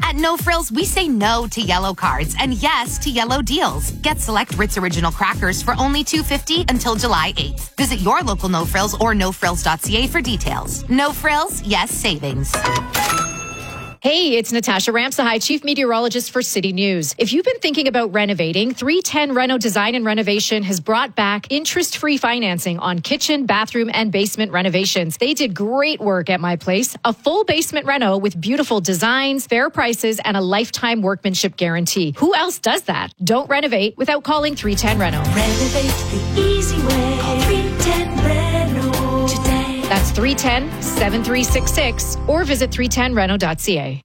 At No Frills, we say no to yellow cards and yes to yellow deals. Get select Ritz Original crackers for only $2.50 until July 8th. Visit your local No Frills or nofrills.ca for details. No Frills, yes savings. Hey, it's Natasha Ramsahai, Chief Meteorologist for City News. If you've been thinking about renovating, 310 Reno Design and Renovation has brought back interest-free financing on kitchen, bathroom, and basement renovations. They did great work at my place. A full basement reno with beautiful designs, fair prices, and a lifetime workmanship guarantee. Who else does that? Don't renovate without calling 310 Reno. Renovate the easy way. Call 310 Reno today. That's 310-7366 or visit 310reno.ca.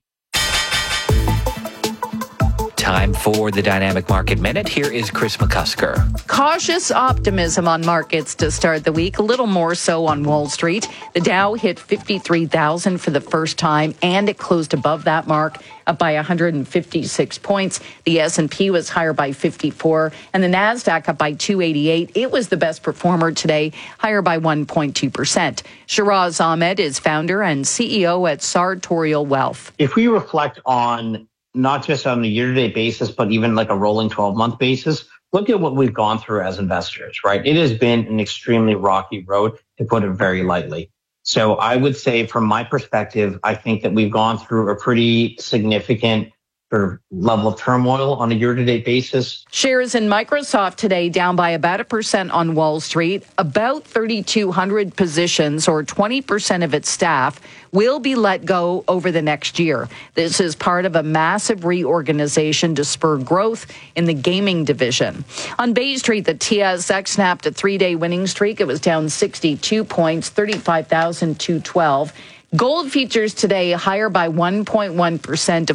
Time for the Dynamic Market Minute. Here is Chris McCusker. Cautious optimism on markets to start the week, a little more so on Wall Street. The Dow hit 53,000 for the first time, and it closed above that mark, up by 156 points. The S&P was higher by 54, and the Nasdaq up by 288. It was the best performer today, higher by 1.2%. Shiraz Ahmed is founder and CEO at Sartorial Wealth. If we reflect on not just on a year-to-date basis, but even like a rolling 12-month basis, look at what we've gone through as investors, right? It has been an extremely rocky road, to put it very lightly. So I would say from my perspective, I think that we've gone through a pretty significant level of turmoil on a year-to-date basis. Shares in Microsoft today down by about 1% on Wall Street. About 3,200 positions, or 20% of its staff, will be let go over the next year. This is part of a massive reorganization to spur growth in the gaming division. On Bay Street, the TSX snapped a 3-day winning streak. It was down 62 points, 35,212. Gold features today higher by 1.1% to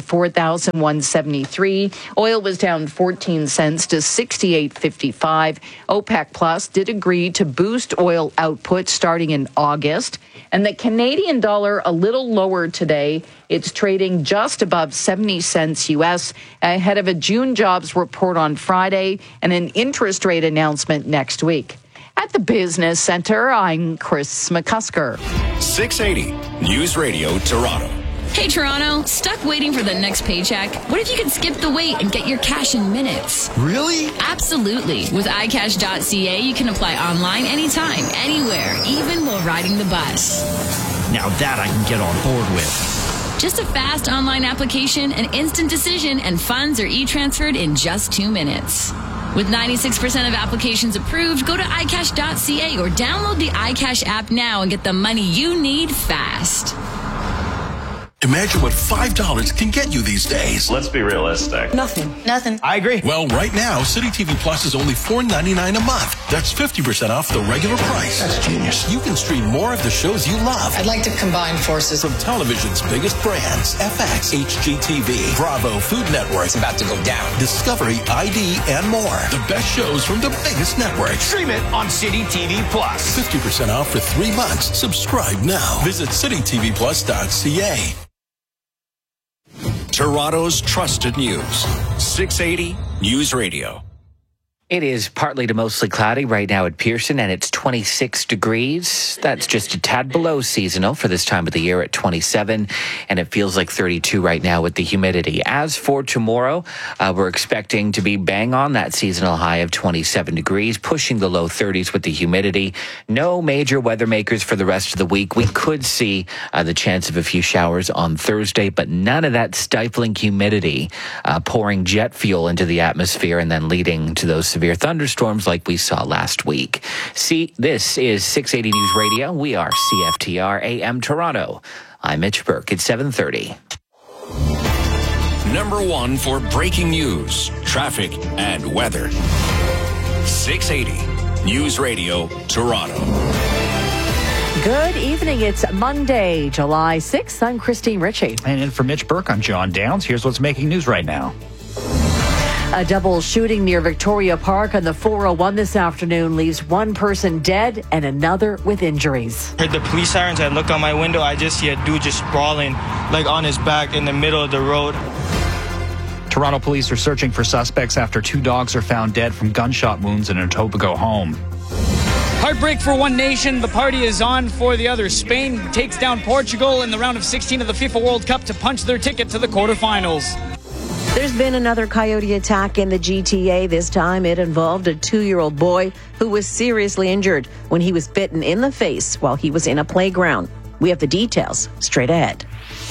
$4,173. Oil was down 14 cents to $68.55. OPEC Plus did agree to boost oil output starting in August. And the Canadian dollar a little lower today. It's trading just above 70 cents U.S. ahead of a June jobs report on Friday and an interest rate announcement next week. At the Business Center, I'm Chris McCusker. 680 News Radio Toronto. Hey, Toronto. Stuck waiting for the next paycheck? What if you could skip the wait and get your cash in minutes? Really? Absolutely. With iCash.ca, you can apply online anytime, anywhere, even while riding the bus. Now that I can get on board with. Just a fast online application, an instant decision, and funds are e-transferred in just 2 minutes. With 96% of applications approved, go to iCash.ca or download the iCash app now and get the money you need fast. Imagine what $5 can get you these days. Let's be realistic. Nothing. I agree. Well, right now, City TV Plus is only $4.99 a month. That's 50% off the regular price. That's genius. You can stream more of the shows you love. I'd like to combine forces. From television's biggest brands, FX, HGTV, Bravo, Food Network. It's about to go down. Discovery, ID, and more. The best shows from the biggest networks. Stream it on City TV Plus. 50% off for 3 months. Subscribe now. Visit citytvplus.ca. Toronto's trusted news. 680 News Radio. It is partly to mostly cloudy right now at Pearson, and it's 26 degrees. That's just a tad below seasonal for this time of the year at 27, and it feels like 32 right now with the humidity. As for tomorrow, we're expecting to be bang on that seasonal high of 27 degrees, pushing the low 30s with the humidity. No major weather makers for the rest of the week. We could see the chance of a few showers on Thursday, but none of that stifling humidity pouring jet fuel into the atmosphere and then leading to those severe thunderstorms like we saw last week. See, this is 680 News Radio. We are CFTR AM Toronto. I'm Mitch Burke at 7:30. Number one for breaking news, traffic, and weather. 680 News Radio Toronto. Good evening. It's Monday, July 6th. I'm Christine Ritchie. And in for Mitch Burke, I'm John Downs. Here's what's making news right now. A double shooting near Victoria Park on the 401 this afternoon leaves one person dead and another with injuries. Heard the police sirens. I look out my window. I just see a dude just sprawling, like on his back in the middle of the road. Toronto police are searching for suspects after 2 dogs are found dead from gunshot wounds in an Etobicoke home. Heartbreak for one nation. The party is on for the other. Spain takes down Portugal in the round of 16 of the FIFA World Cup to punch their ticket to the quarterfinals. There's been another coyote attack in the GTA. This time it involved a 2-year-old boy who was seriously injured when he was bitten in the face while he was in a playground. We have the details straight ahead.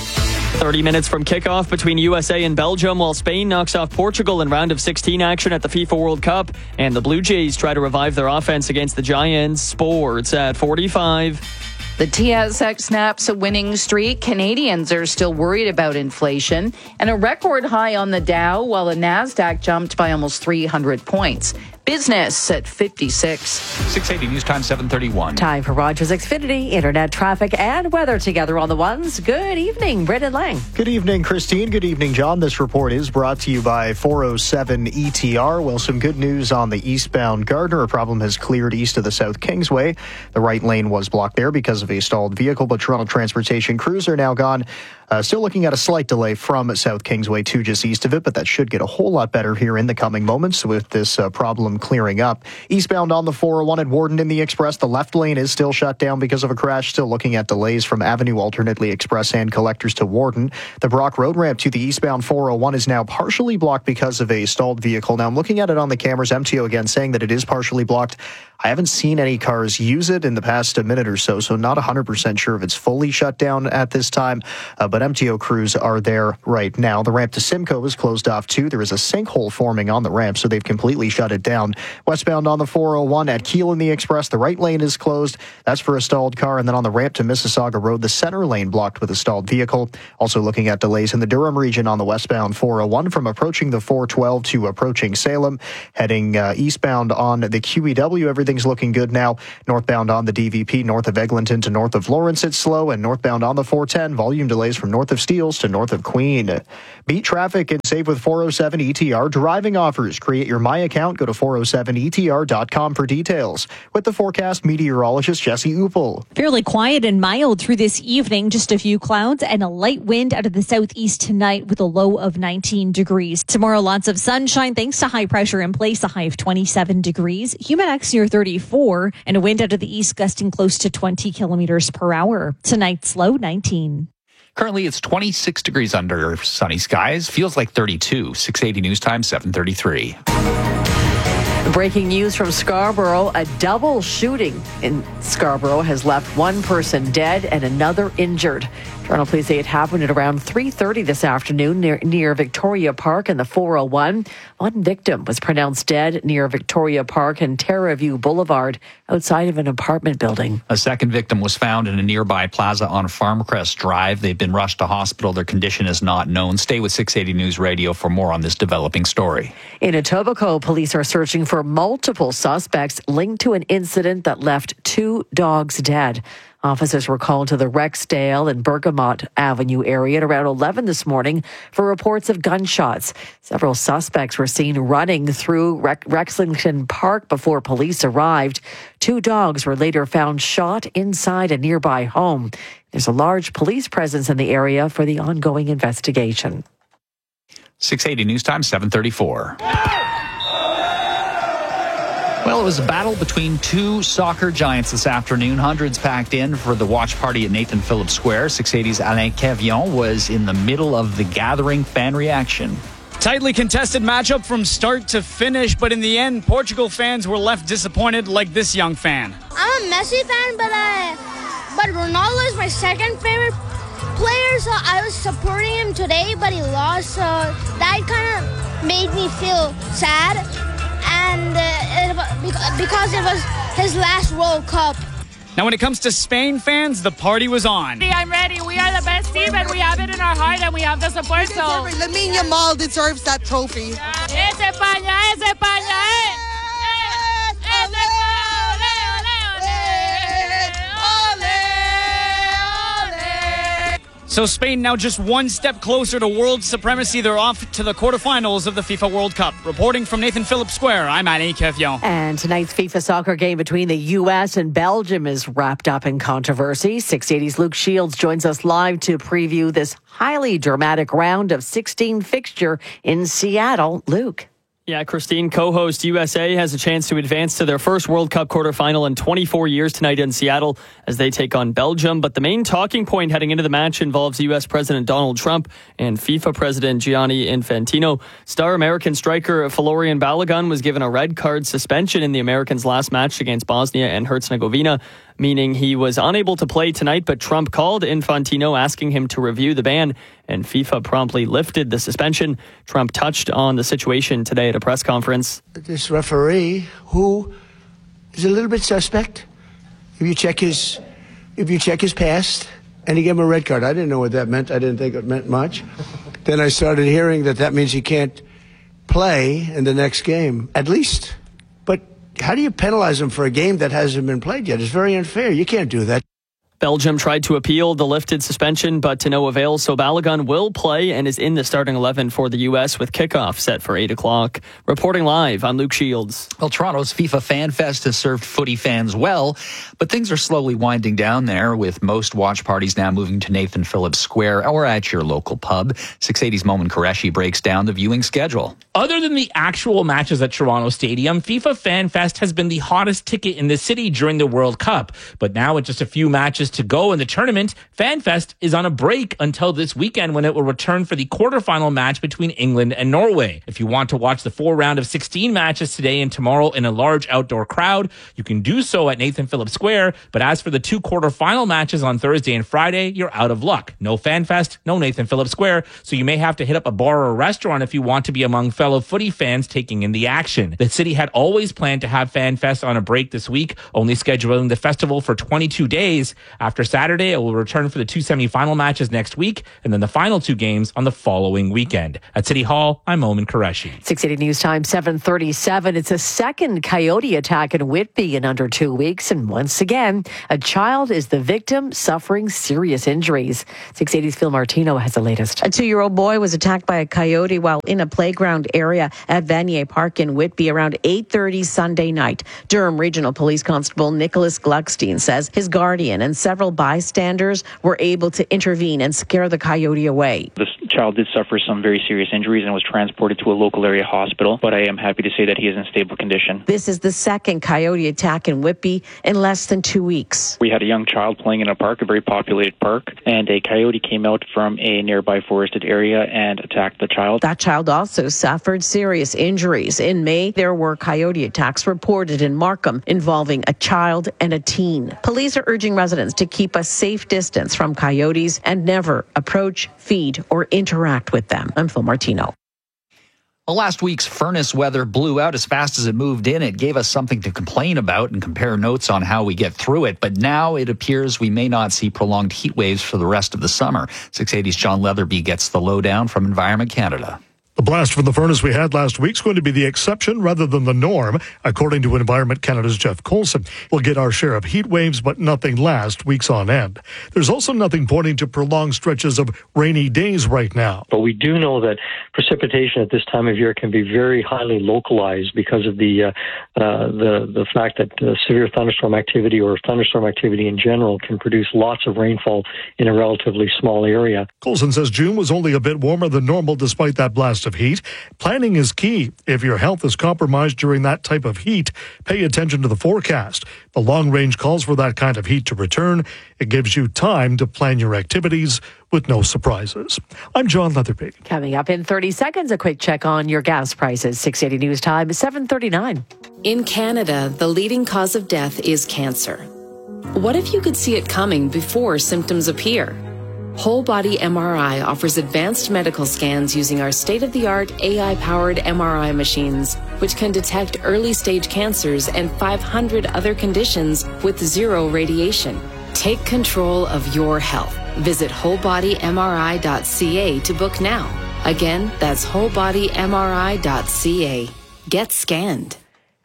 30 minutes from kickoff between USA and Belgium while Spain knocks off Portugal in round of 16 action at the FIFA World Cup. And the Blue Jays try to revive their offense against the Giants. Sports at 45. The TSX snaps a winning streak. Canadians are still worried about inflation. And a record high on the Dow while the NASDAQ jumped by almost 300 points. Business at 56. 680 News Time 7:31. Time for Rogers Xfinity, internet traffic and weather together on the ones. Good evening, Brendan Lang. Good evening, Christine. Good evening, John. This report is brought to you by 407 ETR. Well, some good news on the eastbound Gardner. A problem has cleared east of the South Kingsway. The right lane was blocked there because of a stalled vehicle, but Toronto transportation crews are now gone. Still looking at a slight delay from South Kingsway to just east of it, but that should get a whole lot better here in the coming moments with this problem clearing up. Eastbound on the 401 at Warden in the Express, the left lane is still shut down because of a crash. Still looking at delays from Avenue alternately Express and Collectors to Warden. The Brock Road ramp to the eastbound 401 is now partially blocked because of a stalled vehicle. Now I'm looking at it on the cameras. MTO again saying that it is partially blocked. I haven't seen any cars use it in the past minute or so, so not 100% sure if it's fully shut down at this time, but MTO crews are there right now. The ramp to Simcoe is closed off too. There is a sinkhole forming on the ramp, so they've completely shut it down. Westbound on the 401 at Keele in the Express, the right lane is closed. That's for a stalled car, and then on the ramp to Mississauga Road, the center lane blocked with a stalled vehicle. Also looking at delays in the Durham region on the westbound 401 from approaching the 412 to approaching Salem. Heading eastbound on the QEW, everything's looking good now. Northbound on the DVP, north of Eglinton to north of Lawrence, it's slow, and northbound on the 410, volume delays from north of Steeles to north of Queen. Beat traffic and save with 407 ETR driving offers. Create your My Account. Go to 407etr.com for details. With the forecast, meteorologist Jesse Uppel. Fairly quiet and mild through this evening. Just a few clouds and a light wind out of the southeast tonight with a low of 19 degrees. Tomorrow, lots of sunshine thanks to high pressure in place, a high of 27 degrees. Humidex near 34 and a wind out of the east gusting close to 20 kilometers per hour. Tonight's low 19. Currently, it's 26 degrees under sunny skies. Feels like 32. 680 News Time 7:33. Breaking news from Scarborough. A double shooting in Scarborough has left one person dead and another injured. Toronto police say it happened at around 3:30 this afternoon near Victoria Park and the 401. One victim was pronounced dead near Victoria Park and Terraview Boulevard outside of an apartment building. A second victim was found in a nearby plaza on Farmcrest Drive. They've been rushed to hospital. Their condition is not known. Stay with 680 News Radio for more on this developing story. In Etobicoke, police are searching for multiple suspects linked to an incident that left 2 dogs dead. Officers were called to the Rexdale and Bergamot Avenue area at around 11 this morning for reports of gunshots. Several suspects were seen running through Rexlington Park before police arrived. 2 dogs were later found shot inside a nearby home. There's a large police presence in the area for the ongoing investigation. 680 News Time 7:34. Well, it was a battle between 2 soccer giants this afternoon. Hundreds packed in for the watch party at Nathan Phillips Square. 680's Alain Cavion was in the middle of the gathering fan reaction. Tightly contested matchup from start to finish, but in the end, Portugal fans were left disappointed like this young fan. I'm a Messi fan, but Ronaldo is my second favorite player, so I was supporting him today, but he lost, so that kind of made me feel sad. And because it was his last World Cup. Now, when it comes to Spain fans, the party was on. I'm ready. We are the best team, and we have it in our heart, and we have the support. So Lamine Yamal deserves that trophy. Es España, es España, So Spain now just one step closer to world supremacy. They're off to the quarterfinals of the FIFA World Cup. Reporting from Nathan Phillips Square, I'm Alain Cavion. And tonight's FIFA soccer game between the U.S. and Belgium is wrapped up in controversy. 680's Luke Shields joins us live to preview this highly dramatic round of 16 fixture in Seattle. Luke. Yeah, Christine, co-host USA has a chance to advance to their first World Cup quarterfinal in 24 years tonight in Seattle as they take on Belgium. But the main talking point heading into the match involves U.S. President Donald Trump and FIFA President Gianni Infantino. Star American striker Florian Balogun was given a red card suspension in the Americans' last match against Bosnia and Herzegovina, meaning he was unable to play tonight, but Trump called Infantino asking him to review the ban, and FIFA promptly lifted the suspension. Trump touched on the situation today at a press conference. This referee, who is a little bit suspect, if you check his past, and he gave him a red card. I didn't know what that meant. I didn't think it meant much. Then I started hearing that means he can't play in the next game, at least. But how do you penalize him for a game that hasn't been played yet? It's very unfair. You can't do that. Belgium tried to appeal the lifted suspension, but to no avail, so Balogun will play and is in the starting 11 for the U.S. with kickoff set for 8 o'clock. Reporting live, I'm Luke Shields. Well, Toronto's FIFA Fan Fest has served footy fans well, but things are slowly winding down there, with most watch parties now moving to Nathan Phillips Square or at your local pub. 680's Momin Qureshi breaks down the viewing schedule. Other than the actual matches at Toronto Stadium, FIFA Fan Fest has been the hottest ticket in the city during the World Cup. But now with just a few matches to go in the tournament, FanFest is on a break until this weekend, when it will return for the quarterfinal match between England and Norway. If you want to watch the 4 round of 16 matches today and tomorrow in a large outdoor crowd, you can do so at Nathan Phillips Square. But as for the 2 quarterfinal matches on Thursday and Friday, you're out of luck. No FanFest, no Nathan Phillips Square, so you may have to hit up a bar or a restaurant if you want to be among fellow footy fans taking in the action. The city had always planned to have FanFest on a break this week, only scheduling the festival for 22 days. After Saturday, it will return for the 2 semifinal matches next week, and then the final 2 games on the following weekend. At City Hall, I'm Momin Qureshi. 680 News Time, 7:37. It's a second coyote attack in Whitby in under 2 weeks, and once again, a child is the victim, suffering serious injuries. 680's Phil Martino has the latest. A 2-year-old boy was attacked by a coyote while in a playground area at Vanier Park in Whitby around 8:30 Sunday night. Durham Regional Police Constable Nicholas Gluckstein says his guardian and several bystanders were able to intervene and scare the coyote away. This child did suffer some very serious injuries and was transported to a local area hospital, but I am happy to say that he is in stable condition. This is the second coyote attack in Whitby in less than 2 weeks. We had a young child playing in a park, a very populated park, and a coyote came out from a nearby forested area and attacked the child. That child also suffered serious injuries. In May, there were coyote attacks reported in Markham involving a child and a teen. Police are urging residents to keep a safe distance from coyotes and never approach, feed, or interact with them. I'm Phil Martino. Well, last week's furnace weather blew out as fast as it moved in. It gave us something to complain about and compare notes on how we get through it. But now it appears we may not see prolonged heat waves for the rest of the summer. 680's John Leatherby gets the lowdown from Environment Canada. The blast from the furnace we had last week is going to be the exception rather than the norm, according to Environment Canada's Jeff Coulson. We'll get our share of heat waves, but nothing lasts weeks on end. There's also nothing pointing to prolonged stretches of rainy days right now. But we do know that precipitation at this time of year can be very highly localized because of the fact that severe thunderstorm activity or thunderstorm activity in general can produce lots of rainfall in a relatively small area. Coulson says June was only a bit warmer than normal despite that blast of heat. Planning is key. If your health is compromised during that type of heat, pay attention to the forecast. The long range calls for that kind of heat to return. It gives you time to plan your activities with no surprises. I'm John Leatherby. Coming up in 30 seconds, a quick check on your gas prices. 680 News Time, 7:39. In Canada, the leading cause of death is cancer. What if you could see it coming before symptoms appear? Whole Body MRI offers advanced medical scans using our state-of-the-art AI-powered MRI machines, which can detect early-stage cancers and 500 other conditions with zero radiation. Take control of your health. Visit wholebodymri.ca to book now. Again, that's wholebodymri.ca. Get scanned.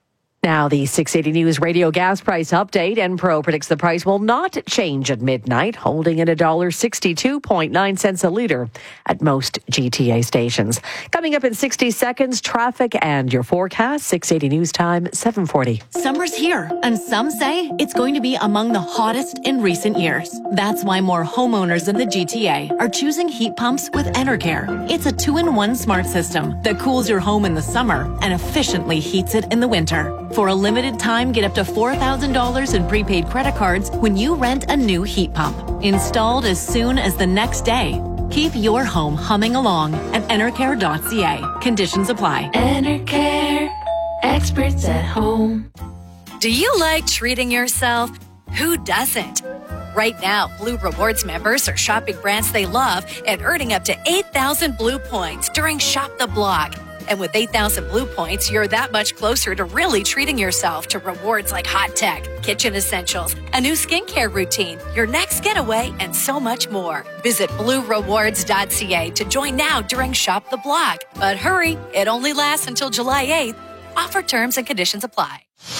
Now, the 680 News Radio gas price update. Enpro predicts the price will not change at midnight, holding at $1.62.9 a litre at most GTA stations. Coming up in 60 seconds, traffic and your forecast. 680 News Time, 7:40. Summer's here, and some say it's going to be among the hottest in recent years. That's why more homeowners in the GTA are choosing heat pumps with Enercare. It's a 2-in-1 smart system that cools your home in the summer and efficiently heats it in the winter. For a limited time, get up to $4,000 in prepaid credit cards when you rent a new heat pump. Installed as soon as the next day. Keep your home humming along at Enercare.ca. Conditions apply. Enercare, experts at home. Do you like treating yourself? Who doesn't? Right now, Blue Rewards members are shopping brands they love and earning up to 8,000 Blue points during Shop the Block. And with 8,000 Blue points, you're that much closer to really treating yourself to rewards like hot tech, kitchen essentials, a new skincare routine, your next getaway, and so much more. Visit BlueRewards.ca to join now during Shop the Block. But hurry, it only lasts until July 8th. Offer terms and conditions apply.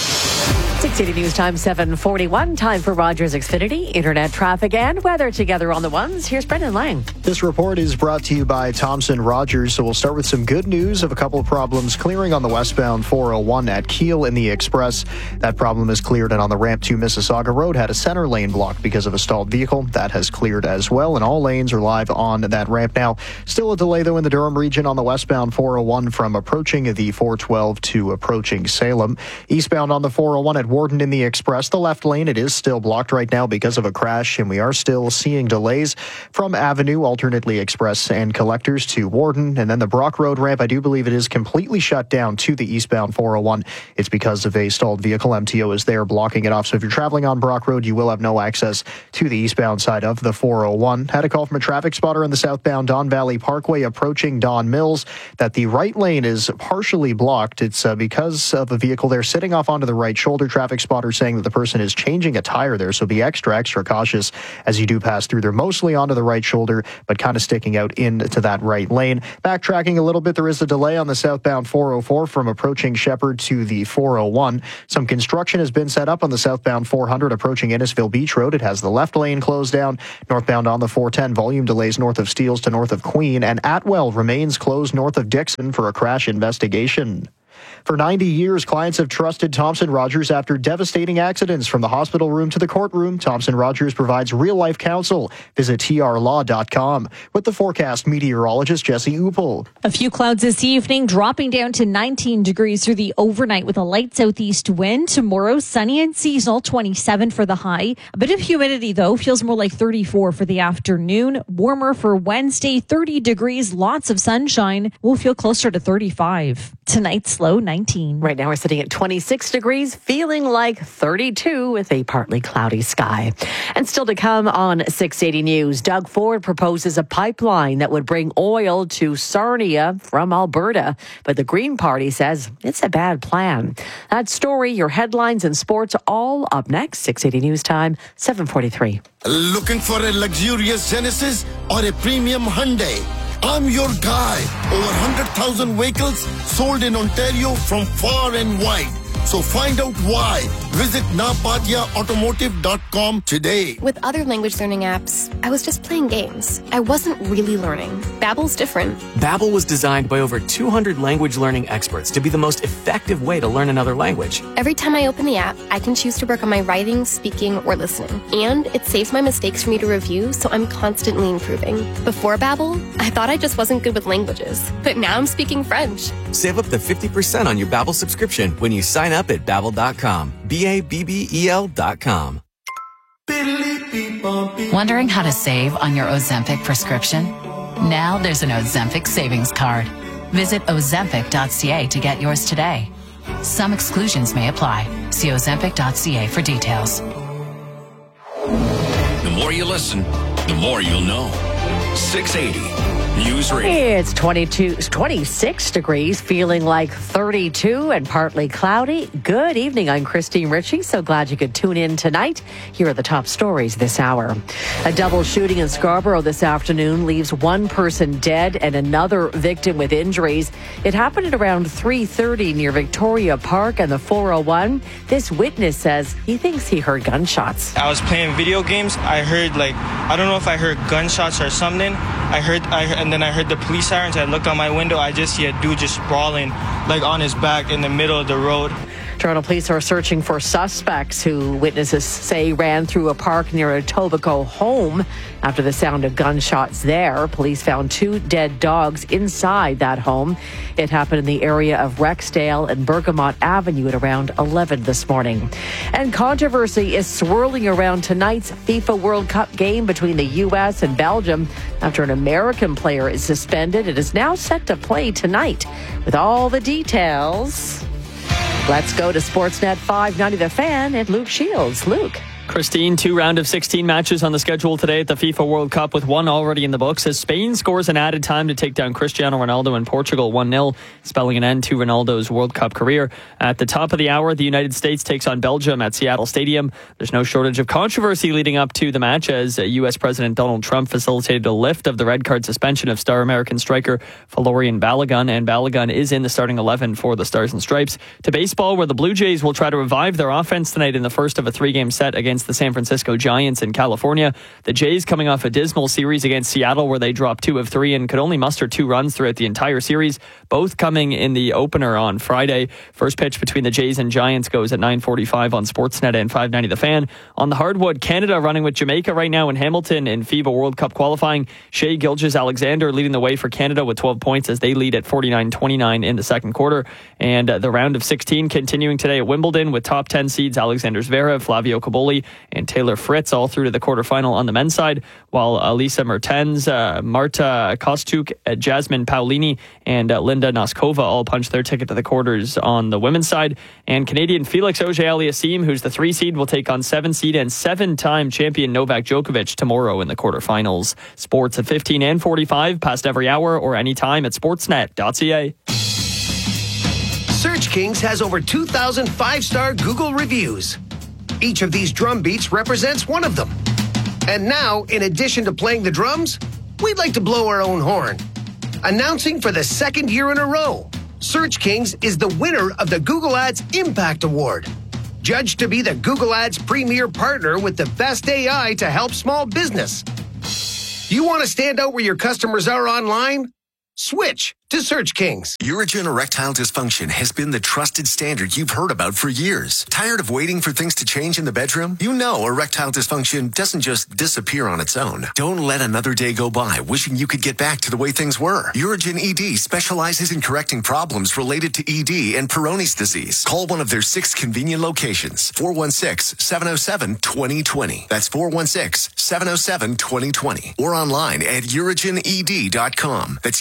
680 News Time, 7:41. Time for Rogers Xfinity. Internet traffic and weather together on the ones. Here's Brendan Lang. This report is brought to you by Thomson Rogers. So we'll start with some good news of a couple of problems clearing on the westbound 401 at Kiel in the Express. That problem is cleared, and on the ramp to Mississauga Road had a center lane blocked because of a stalled vehicle. That has cleared as well, and all lanes are live on that ramp now. Still a delay, though, in the Durham region on the westbound 401 from approaching the 412 to approaching Salem. Eastbound on the 401 at Warden in the Express, the left lane, it is still blocked right now because of a crash, and we are still seeing delays from Avenue, alternately Express and Collectors to Warden. And then the Brock Road ramp, I do believe it is completely shut down to the eastbound 401. It's because of a stalled vehicle. MTO is there blocking it off. So if you're traveling on Brock Road, you will have no access to the eastbound side of the 401. Had a call from a traffic spotter in the southbound Don Valley Parkway approaching Don Mills that the right lane is partially blocked. It's because of a vehicle there sitting off onto the right shoulder. Traffic spotter saying that the person is changing a tire there, so be extra cautious as you do pass through. They're mostly onto the right shoulder, but kind of sticking out into that right lane. Backtracking a little bit, there is a delay on the southbound 404 from approaching Shepherd to the 401. Some construction has been set up on the southbound 400 approaching Innisfil Beach Road. It has the left lane closed down. Northbound on the 410, volume delays north of Steeles to north of Queen, and Atwell remains closed north of Dixon for a crash investigation. For 90 years, clients have trusted Thomson Rogers after devastating accidents. From the hospital room to the courtroom, Thomson Rogers provides real-life counsel. Visit trlaw.com. With the forecast, meteorologist Jesse Uppel. A few clouds this evening, dropping down to 19 degrees through the overnight with a light southeast wind. Tomorrow, sunny and seasonal, 27 for the high. A bit of humidity, though, feels more like 34 for the afternoon. Warmer for Wednesday, 30 degrees, lots of sunshine. We'll feel closer to 35. Tonight's low, 19. Right now we're sitting at 26 degrees, feeling like 32 with a partly cloudy sky. And still to come on 680 News, Doug Ford proposes a pipeline that would bring oil to Sarnia from Alberta. But the Green Party says it's a bad plan. That story, your headlines and sports, all up next. 680 News Time, 7:43. Looking for a luxurious Genesis or a premium Hyundai? I'm your guy. Over 100,000 vehicles sold in Ontario from far and wide. So find out why. Visit napatiaautomotive.com today. With other language learning apps, I was just playing games. I wasn't really learning. Babbel's different. Babbel was designed by over 200 language learning experts to be the most effective way to learn another language. Every time I open the app, I can choose to work on my writing, speaking, or listening. And it saves my mistakes for me to review, so I'm constantly improving. Before Babbel, I thought I just wasn't good with languages. But now I'm speaking French. Save up to 50% on your Babbel subscription when you sign up at Babbel.com. BABBEL.com. Wondering how to save on your Ozempic prescription? Now there's an Ozempic savings card. Visit Ozempic.ca to get yours today. Some exclusions may apply. See Ozempic.ca for details. The more you listen, the more you'll know. 680 News Radio. It's 26 degrees, feeling like 32 and partly cloudy. Good evening. I'm Christine Ritchie. So glad you could tune in tonight. Here are the top stories this hour. A double shooting in Scarborough this afternoon leaves one person dead and another victim with injuries. It happened at around 3:30 near Victoria Park and the 401. This witness says he thinks he heard gunshots. I was playing video games. I heard I don't know if I heard gunshots or something. And then I heard the police sirens. I looked out my window. I just see a dude just sprawling on his back in the middle of the road. Toronto police are searching for suspects who witnesses say ran through a park near a Etobicoke home after the sound of gunshots there. Police found 2 dead dogs inside that home. It happened in the area of Rexdale and Bergamot Avenue at around 11 this morning. And controversy is swirling around tonight's FIFA World Cup game between the U.S. and Belgium after an American player is suspended. It is now set to play tonight. With all the details, let's go to Sportsnet 590 The Fan and Luke Shields. Luke. Christine, 2 round of 16 matches on the schedule today at the FIFA World Cup, with one already in the books as Spain scores an added time to take down Cristiano Ronaldo in Portugal 1-0, spelling an end to Ronaldo's World Cup career. At the top of the hour, the United States takes on Belgium at Seattle Stadium. There's no shortage of controversy leading up to the match as U.S. President Donald Trump facilitated a lift of the red card suspension of star American striker Folarin Balogun, and Balogun is in the starting 11 for the Stars and Stripes. To baseball, where the Blue Jays will try to revive their offense tonight in the first of a 3-game set against the San Francisco Giants in California. The Jays coming off a dismal series against Seattle where they dropped 2 of 3 and could only muster 2 runs throughout the entire series, both coming in the opener on Friday. First pitch between the Jays and Giants goes at 9:45 on Sportsnet and 590 The Fan. On the hardwood, Canada running with Jamaica right now in Hamilton in FIBA World Cup qualifying. Shea Gilgeous-Alexander leading the way for Canada with 12 points as they lead at 49-29 in the second quarter. And the round of 16 continuing today at Wimbledon with top 10 seeds Alexander Zverev, Flavio Cobolli, and Taylor Fritz all through to the quarterfinal on the men's side, while Elisa Mertens, Marta Kostuk, Jasmine Paolini, and Linda Noskova all punch their ticket to the quarters on the women's side. And Canadian Felix Auger-Aliassime, who's the 3 seed, will take on 7 seed and 7-time champion Novak Djokovic tomorrow in the quarterfinals. Sports at 15 and 45, past every hour or anytime at sportsnet.ca. Search Kings has over 2,000 5-star Google reviews. Each of these drum beats represents one of them. And now, in addition to playing the drums, we'd like to blow our own horn. Announcing for the 2nd year in a row, Search Kings is the winner of the Google Ads Impact Award. Judged to be the Google Ads premier partner with the best AI to help small business. You want to stand out where your customers are online? Switch to Search Kings. Urigen erectile dysfunction has been the trusted standard you've heard about for years. Tired of waiting for things to change in the bedroom? You know erectile dysfunction doesn't just disappear on its own. Don't let another day go by wishing you could get back to the way things were. Urigen ED specializes in correcting problems related to ED and Peyronie's disease. Call one of their 6 convenient locations. 416-707-2020. That's 416-707-2020. Or online at urigened.com. That's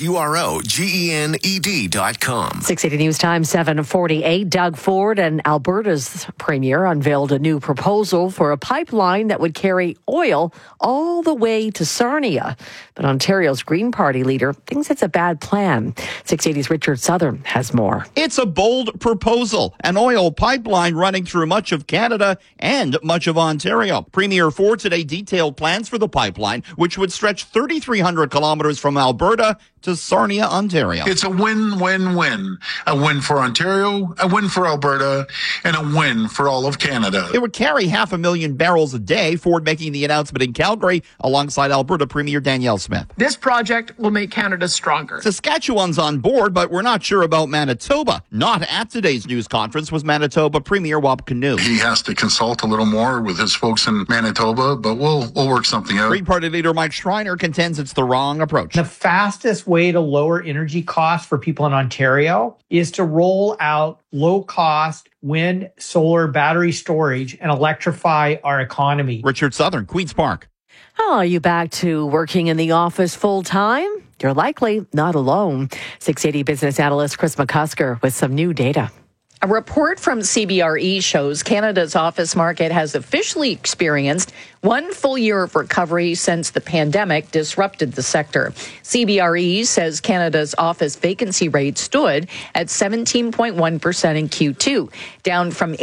UROGENED.com. 680 News Time, 7:48. Doug Ford and Alberta's premier unveiled a new proposal for a pipeline that would carry oil all the way to Sarnia. But Ontario's Green Party leader thinks it's a bad plan. 680's Richard Southern has more. It's a bold proposal, an oil pipeline running through much of Canada and much of Ontario. Premier Ford today detailed plans for the pipeline, which would stretch 3,300 kilometers from Alberta to Sarnia, Ontario. It's a win-win-win. A win for Ontario, a win for Alberta, and a win for all of Canada. It would carry 500,000 barrels a day, Ford making the announcement in Calgary alongside Alberta Premier Danielle Smith. This project will make Canada stronger. Saskatchewan's on board, but we're not sure about Manitoba. Not at today's news conference was Manitoba Premier Wab Kinew. He has to consult a little more with his folks in Manitoba, but we'll work something out. Green Party leader Mike Schreiner contends it's the wrong approach. The fastest way to lower energy costs for people in Ontario is to roll out low-cost wind, solar, battery storage and electrify our economy. Richard Southern, Queen's Park. Oh, are you back to working in the office full-time? You're likely not alone. 680 business analyst Chris McCusker with some new data. A report from CBRE shows Canada's office market has officially experienced one full year of recovery since the pandemic disrupted the sector. CBRE says Canada's office vacancy rate stood at 17.1% in Q2, down from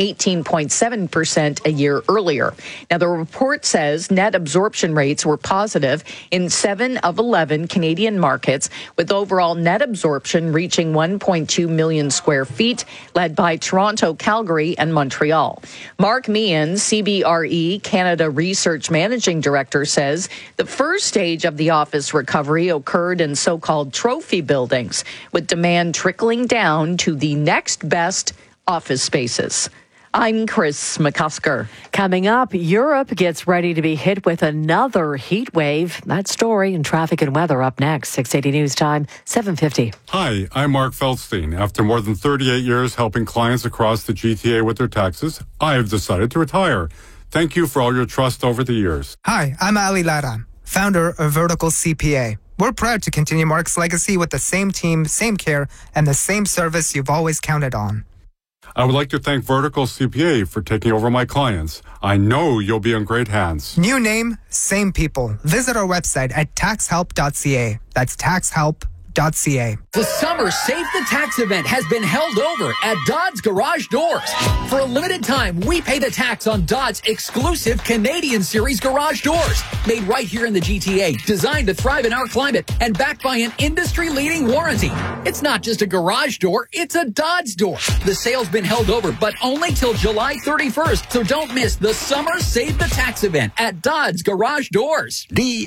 18.7% a year earlier. Now, the report says net absorption rates were positive in 7 of 11 Canadian markets, with overall net absorption reaching 1.2 million square feet, led by Toronto, Calgary, and Montreal. Mark Meehan, CBRE Canada Research Managing Director, says the first stage of the office recovery occurred in so-called trophy buildings, with demand trickling down to the next best office spaces. I'm Chris McCusker. Coming up, Europe gets ready to be hit with another heat wave. That story and traffic and weather up next. 680 News Time, 7:50. Hi, I'm Mark Feldstein. After more than 38 years helping clients across the GTA with their taxes, I have decided to retire. Thank you for all your trust over the years. Hi, I'm Ali Lara, founder of Vertical CPA. We're proud to continue Mark's legacy with the same team, same care, and the same service you've always counted on. I would like to thank Vertical CPA for taking over my clients. I know you'll be in great hands. New name, same people. Visit our website at taxhelp.ca. That's taxhelp.ca. The Summer Save the Tax event has been held over at Dodds Garage Doors. For a limited time, we pay the tax on Dodds exclusive Canadian Series garage doors. Made right here in the GTA, designed to thrive in our climate, and backed by an industry-leading warranty. It's not just a garage door, it's a Dodds door. The sale's been held over, but only till July 31st, so don't miss the Summer Save the Tax event at Dodds Garage Doors.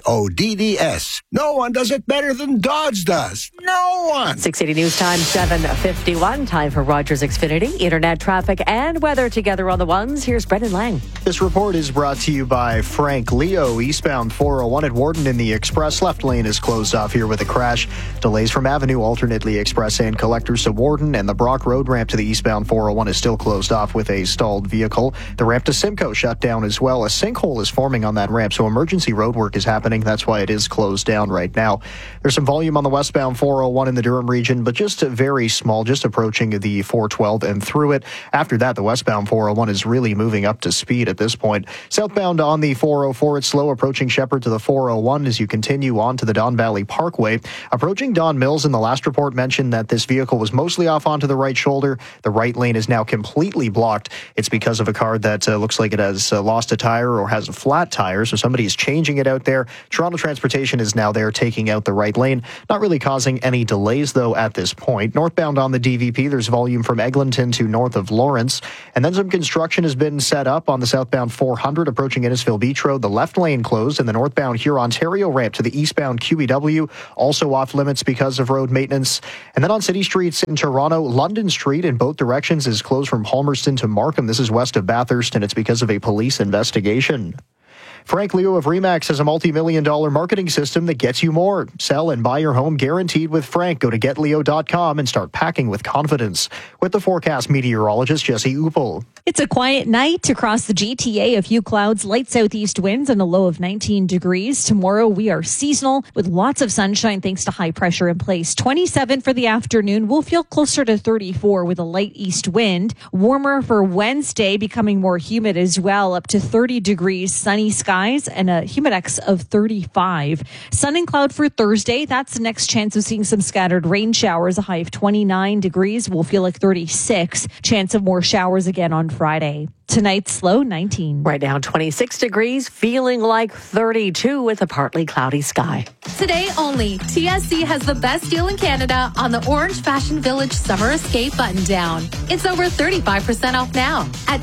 DODDS. No one does it better than Dodds does. No one. 680 News Time, 7:51. Time for Rogers Xfinity. Internet traffic and weather together on the ones. Here's Brendan Lang. This report is brought to you by Frank Leo. Eastbound 401 at Warden in the Express. Left lane is closed off here with a crash. Delays from Avenue, alternately Express and Collectors to Warden. And the Brock Road ramp to the eastbound 401 is still closed off with a stalled vehicle. The ramp to Simcoe shut down as well. A sinkhole is forming on that ramp, so emergency road work is happening. That's why it is closed down right now. There's some volume on the westbound 401 in the Durham region, but just very small, just approaching the 412 and through it. After that, the westbound 401 is really moving up to speed at this point. Southbound on the 404, it's slow approaching Shepherd to the 401 as you continue on to the Don Valley Parkway. Approaching Don Mills, in the last report mentioned that this vehicle was mostly off onto the right shoulder. The right lane is now completely blocked. It's because of a car that looks like it has lost a tire or has a flat tire, so somebody is changing it out there. Toronto Transportation is now there taking out the right lane. Not really causing any delays, though, at this point. Northbound on the DVP, there's volume from Eglinton to north of Lawrence. And then some construction has been set up on the southbound 400 approaching Innisfil Beach Road. The left lane closed, and the northbound Huron-Ontario ramp to the eastbound QEW also off limits because of road maintenance. And then on city streets in Toronto, London Street in both directions is closed from Palmerston to Markham. This is west of Bathurst, and it's because of a police investigation. Frank Leo of RE/MAX has a multi-million-dollar marketing system that gets you more. Sell and buy your home guaranteed with Frank. Go to getleo.com and start packing with confidence. With the forecast meteorologist, Jesse Uppel. It's a quiet night across the GTA. A few clouds, light southeast winds, and a low of 19 degrees. Tomorrow, we are seasonal with lots of sunshine thanks to high pressure in place. 27 for the afternoon. We'll feel closer to 34 with a light east wind. Warmer for Wednesday, becoming more humid as well, up to 30 degrees, sunny skies, and a humidex of 35. Sun and cloud for Thursday. That's the next chance of seeing some scattered rain showers. A high of 29 degrees. We'll feel like 36. Chance of more showers again on Friday. Tonight's low 19. Right now 26 degrees, feeling like 32 with a partly cloudy sky. Today only, TSC has the best deal in Canada on the Orange Fashion Village Summer Escape button down. It's over 35% off now at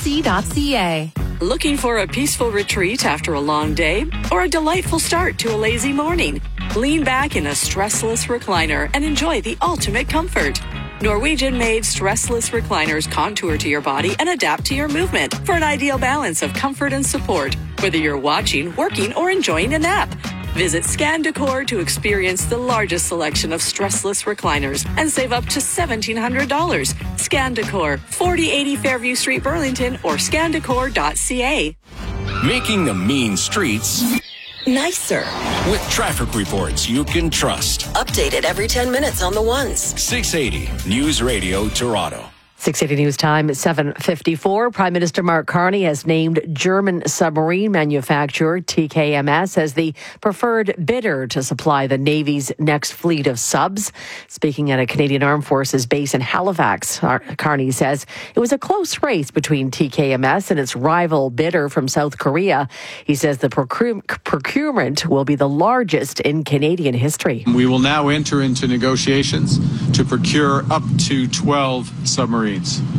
tsc.ca. Looking for a peaceful retreat after a long day or a delightful start to a lazy morning? Lean back in a stressless recliner and enjoy the ultimate comfort. Norwegian-made stressless recliners contour to your body and adapt to your movement for an ideal balance of comfort and support, whether you're watching, working, or enjoying a nap. Visit Scan Decor to experience the largest selection of stressless recliners and save up to $1,700. Scan Decor, 4080 Fairview Street, Burlington, or scandecor.ca. Making the mean streets nicer. With traffic reports you can trust. Updated every 10 minutes on the ones. 680 News Radio Toronto. 680 News Time, 7:54. Prime Minister Mark Carney has named German submarine manufacturer TKMS as the preferred bidder to supply the Navy's next fleet of subs. Speaking at a Canadian Armed Forces base in Halifax, Carney says it was a close race between TKMS and its rival bidder from South Korea. He says the procurement will be the largest in Canadian history. We will now enter into negotiations to procure up to 12 submarines.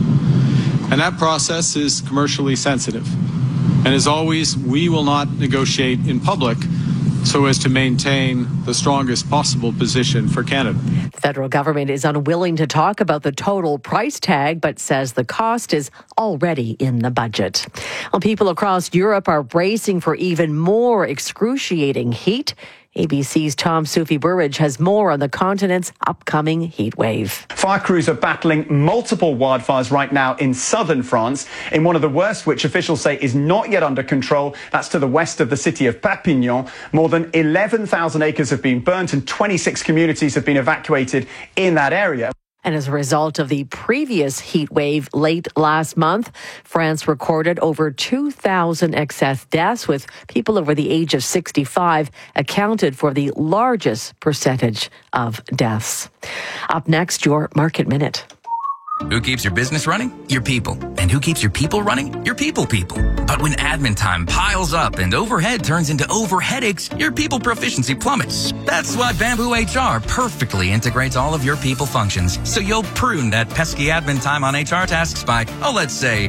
And that process is commercially sensitive. And as always, we will not negotiate in public so as to maintain the strongest possible position for Canada. The federal government is unwilling to talk about the total price tag, but says the cost is already in the budget. Well, people across Europe are bracing for even more excruciating heat. ABC's Tom Sufi Burridge has more on the continent's upcoming heat wave. Fire crews are battling multiple wildfires right now in southern France, in one of the worst, which officials say is not yet under control. That's to the west of the city of Perpignan. More than 11,000 acres have been burnt and 26 communities have been evacuated in that area. And as a result of the previous heat wave late last month, France recorded over 2,000 excess deaths, with people over the age of 65 accounted for the largest percentage of deaths. Up next, your Market Minute. Who keeps your business running? Your people. And who keeps your people running? Your people. But when admin time piles up and overhead turns into overheadaches, your people proficiency plummets. That's why Bamboo HR perfectly integrates all of your people functions, so you'll prune that pesky admin time on HR tasks by, let's say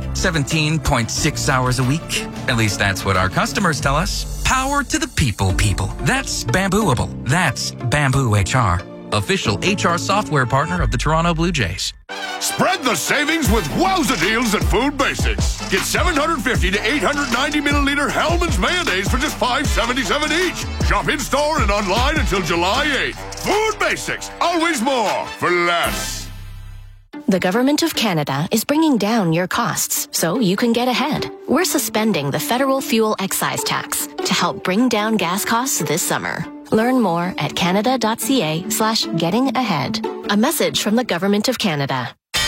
17.6 hours a week. At least that's what our customers tell us. Power to the people. That's Bambooable. That's Bamboo HR. Official HR software partner of the Toronto Blue Jays. Spread the savings with wowza deals at Food Basics. Get 750 to 890 milliliter Hellmann's mayonnaise for just $5.77 each. Shop in-store and online until July 8th. Food Basics, always more for less. The Government of Canada is bringing down your costs so you can get ahead. We're suspending the federal fuel excise tax to help bring down gas costs this summer. Learn more at canada.ca/getting-ahead. A message from the Government of Canada.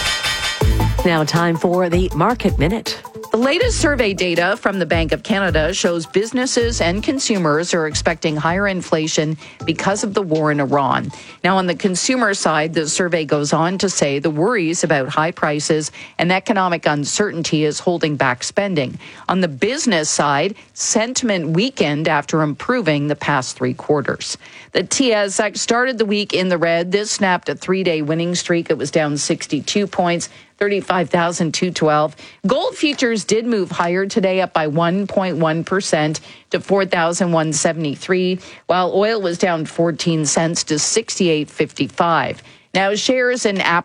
Now time for the Market Minute. The latest survey data from the Bank of Canada shows businesses and consumers are expecting higher inflation because of the war in Iran. Now, on the consumer side, the survey goes on to say the worries about high prices and economic uncertainty is holding back spending. On the business side, sentiment weakened after improving the past 3 quarters. The TSX started the week in the red. This snapped a 3-day winning streak. It was down 62 points. 35,212. Gold futures did move higher today, up by 1.1% to 4,173, while oil was down 14 cents to 68.55. Now, shares in Apple